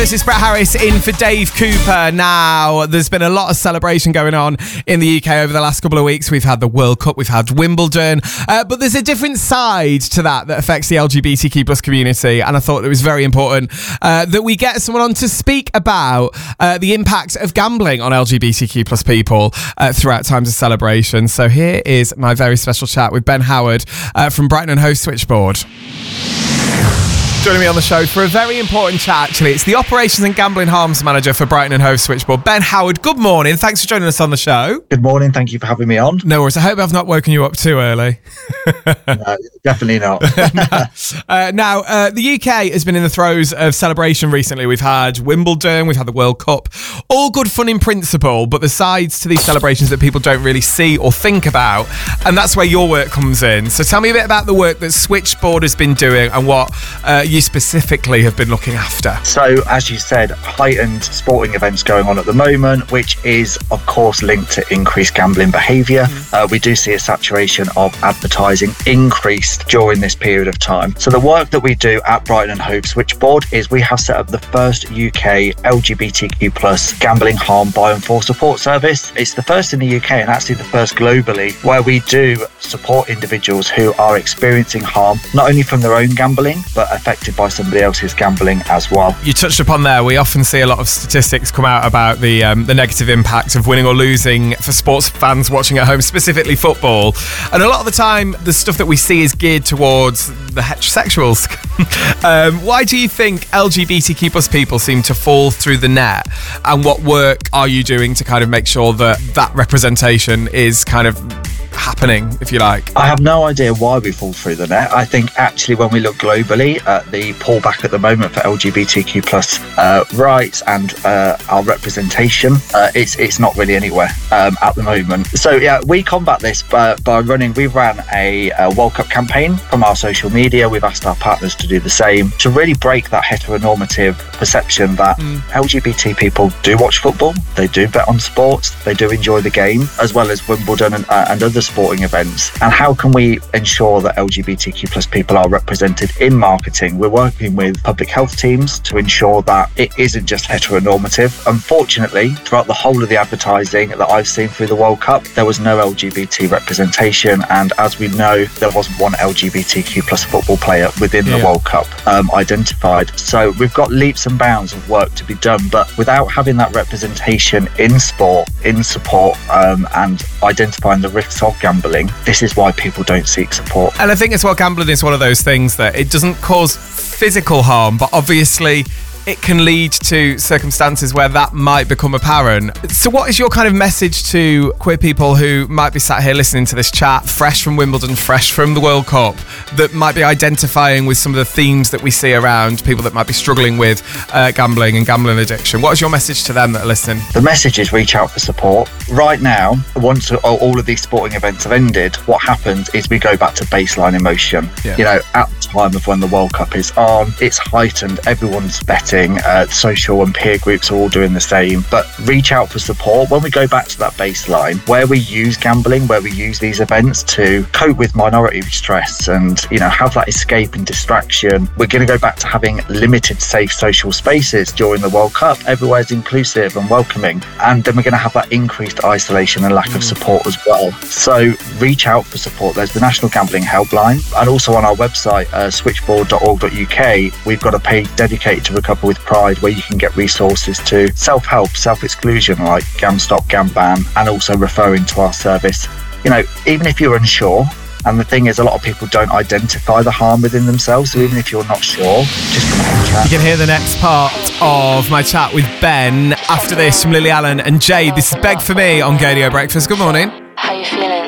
This is Brett Harris in for Dave Cooper. Now, there's been a lot of celebration going on in the UK over the last couple of weeks. We've had the World Cup, we've had Wimbledon, but there's a different side to that affects the LGBTQ plus community, and I thought it was very important that we get someone on to speak about the impact of gambling on LGBTQ plus people throughout times of celebration. So here is my very special chat with Ben Howard from Brighton and Hove Switchboard. Joining me on the show for a very important chat, actually. It's the Operations and Gambling Harms Manager for Brighton and Hove Switchboard, Ben Howard. Good morning. Thanks for joining us on the show. Good morning. Thank you for having me on. No worries. I hope I've not woken you up too early. No, definitely not. Now, the UK has been in the throes of celebration recently. We've had Wimbledon, we've had the World Cup. All good fun in principle, but the sides to these celebrations that people don't really see or think about, and that's where your work comes in. So tell me a bit about the work that Switchboard has been doing and what you specifically have been looking after. So, as you said, heightened sporting events going on at the moment, which is, of course, linked to increased gambling behaviour. We do see a saturation of advertising increased during this period of time. So the work that we do at Brighton and Hove Switchboard is we have set up the first UK LGBTQ plus gambling harm buy and fall support service. It's the first in the UK and actually the first globally, where we do support individuals who are experiencing harm, not only from their own gambling, but affected by somebody else's gambling as well. You touched upon there, we often see a lot of statistics come out about the negative impact of winning or losing for sports fans watching at home, specifically football. And a lot of the time, the stuff that we see is geared towards the heterosexuals. Why do you think LGBTQ plus people seem to fall through the net? And what work are you doing to kind of make sure that that representation is kind of happening, if you like? I have no idea why we fall through the net. I think actually when we look globally at the pullback at the moment for LGBTQ plus rights and our representation, it's not really anywhere at the moment. So yeah, we combat this by running. We ran a World Cup campaign from our social media. We've asked our partners to do the same to really break that heteronormative perception that LGBT people do watch football, they do bet on sports, they do enjoy the game, as well as Wimbledon and other sporting events. And how can we ensure that LGBTQ plus people are represented in marketing? We're working with public health teams to ensure that it isn't just heteronormative. Unfortunately, throughout the whole of the advertising that I've seen through the World Cup, there was no LGBT representation, and as we know, there wasn't one LGBTQ plus football player within the World Cup identified. So we've got leaps and bounds of work to be done, but without having that representation in sport, in support, and identifying the risks of gambling, this is why people don't seek support. And I think as well, gambling is one of those things that it doesn't cause physical harm, but obviously it can lead to circumstances where that might become apparent. So what is your kind of message to queer people who might be sat here listening to this chat, fresh from Wimbledon, fresh from the World Cup, that might be identifying with some of the themes that we see around people that might be struggling with gambling and gambling addiction? What is your message to them that are listening? The message is reach out for support. Right now, once all of these sporting events have ended, what happens is we go back to baseline emotion. You know, at the time of when the World Cup is on, it's heightened, everyone's betting, social and peer groups are all doing the same, but reach out for support. When we go back to that baseline, where we use gambling, where we use these events to cope with minority stress and, you know, have that escape and distraction, we're going to go back to having limited safe social spaces during the World Cup. Everywhere's inclusive and welcoming, and then we're going to have that increased isolation and lack of support as well. So reach out for support. There's the National Gambling Helpline, and also on our website, switchboard.org.uk, we've got a page dedicated to Recover with Pride, where you can get resources to self-help, self-exclusion, like GamStop, GamBan, and also referring to our service. You know, even if you're unsure, and the thing is, a lot of people don't identify the harm within themselves, so even if you're not sure, just come and chat. You can hear the next part of my chat with Ben after this from Lily Allen and Jade. This is Beg For Me on Gadio Breakfast. Good morning. How you feeling?